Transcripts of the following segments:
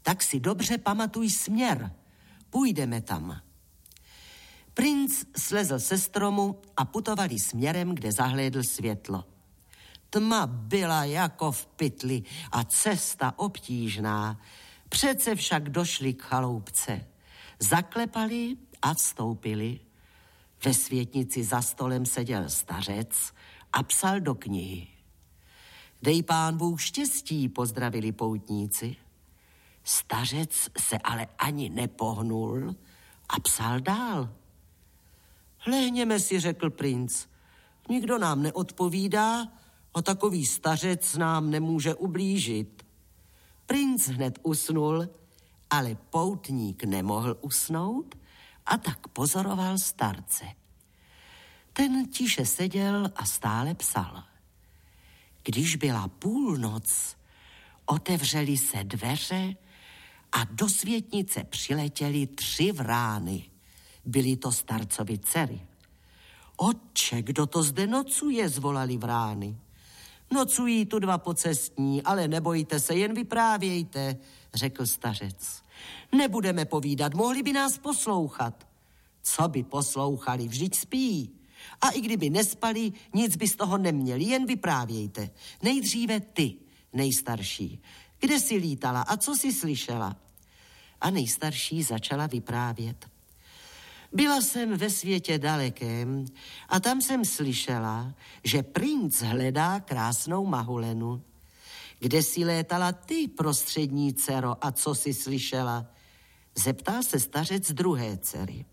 Tak si dobře pamatuj směr. Půjdeme tam. Princ slezl se stromu a putovali směrem, kde zahlédl světlo. Tma byla jako v pytli a cesta obtížná. Přece však došli k chaloupce. Zaklepali a vstoupili. Ve světnici za stolem seděl stařec a psal do knihy. Dej pán Bůh štěstí, pozdravili poutníci. Stařec se ale ani nepohnul a psal dál. Lehněme si, řekl princ. Nikdo nám neodpovídá a takový stařec nám nemůže ublížit. Princ hned usnul, ale poutník nemohl usnout a tak pozoroval starce. Ten tiše seděl a stále psal. Když byla půlnoc, otevřely se dveře a do světnice přiletěly 3 vrány. Byly to starcovi dcery. Otče, kdo to zde nocuje, zvolali vrány. Nocují tu 2 pocestní, ale nebojte se, jen vyprávějte, řekl stařec. Nebudeme povídat, mohli by nás poslouchat. Co by poslouchali, vždyť spí. A i kdyby nespali, nic by z toho neměli, jen vyprávějte. Nejdříve ty, nejstarší. Kde jsi lítala a co jsi slyšela? A nejstarší začala vyprávět. Byla jsem ve světě dalekém a tam jsem slyšela, že princ hledá krásnou mahulenu. Kde jsi létala ty, prostřední dcero, a co jsi slyšela? Zeptal se stařec druhé dcery.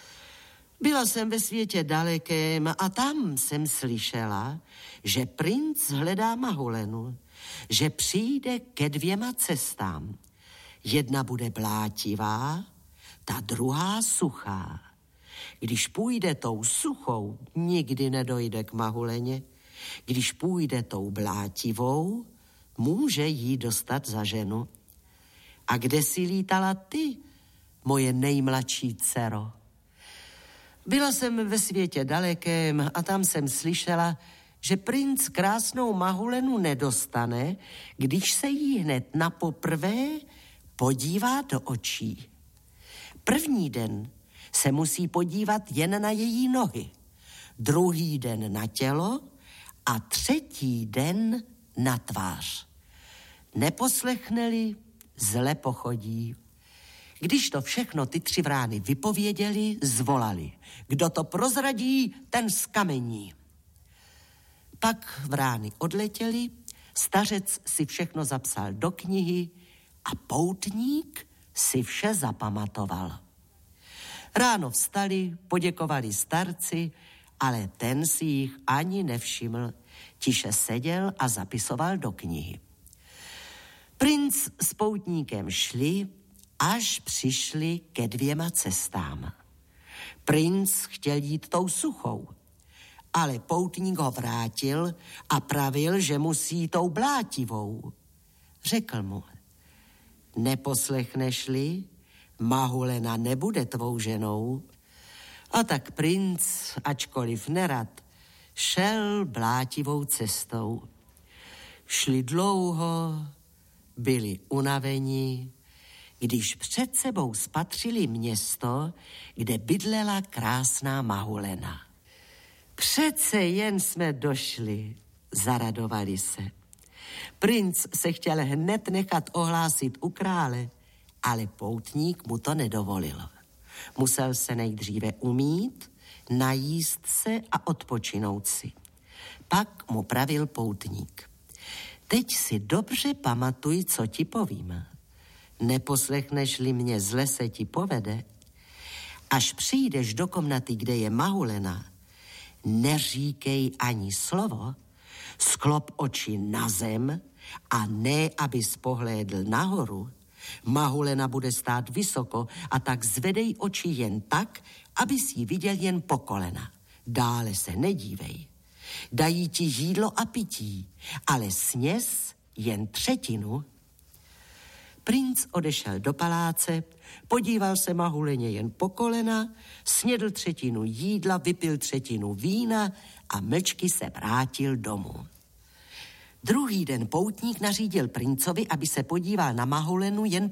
Byla jsem ve světě dalekém a tam jsem slyšela, že princ hledá mahulenu, že přijde ke 2 cestám. Jedna bude blátivá, ta druhá suchá. Když půjde tou suchou, nikdy nedojde k mahuleně. Když půjde tou blátivou, může jí dostat za ženu. A kde jsi lítala ty, moje nejmladší dcero? Byla jsem ve světě dalekém a tam jsem slyšela, že princ krásnou mahulenu nedostane, když se jí hned napoprvé podívá do očí. První den se musí podívat jen na její nohy, druhý den na tělo a třetí den na tvář. Neposlechne-li, zle pochodí. Když to všechno ty 3 vrány vypověděli, zvolali. Kdo to prozradí, ten zkamení. Pak vrány odletěly, stařec si všechno zapsal do knihy a poutník si vše zapamatoval. Ráno vstali, poděkovali starci, ale ten si jich ani nevšiml. Tiše seděl a zapisoval do knihy. Princ s poutníkem šli, až přišli ke 2 cestám. Princ chtěl jít tou suchou, ale poutník ho vrátil a pravil, že musí tou blátivou. Řekl mu, neposlechneš-li, mahulena nebude tvou ženou. A tak princ, ačkoliv nerad, šel blátivou cestou. Šli dlouho, byli unavení, když před sebou spatřili město, kde bydlela krásná mahulena. Přece jen jsme došli, zaradovali se. Princ se chtěl hned nechat ohlásit u krále, ale poutník mu to nedovolil. Musel se nejdříve umýt, najíst se a odpočinout si. Pak mu pravil poutník. Teď si dobře pamatuj, co ti povím. Neposlechneš-li mě, zle se ti povede. Až přijdeš do komnaty, kde je mahulena, neříkej ani slovo, sklop oči na zem a ne, abys pohlédl nahoru. Mahulena bude stát vysoko a tak zvedej oči jen tak, abys ji viděl jen po kolena. Dále se nedívej. Dají ti jídlo a pití, ale sněz jen 1/3. Princ odešel do paláce, podíval se mahuleně jen po kolena, snědl 1/3 jídla, vypil 1/3 vína a mlčky se vrátil domů. Druhý den poutník nařídil princovi, aby se podíval na mahulenu jen